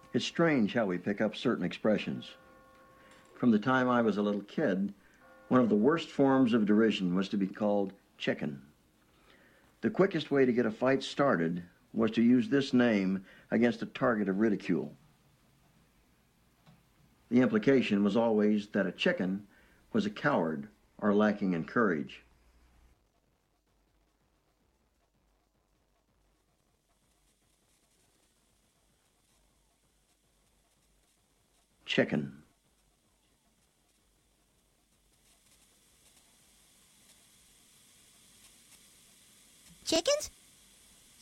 It's strange how we pick up certain expressions. From the time I was a little kid, one of the worst forms of derision was to be called chicken. The quickest way to get a fight started was to use this name against a target of ridicule. The implication was always that a chicken was a coward or lacking in courage. Chicken. Chickens?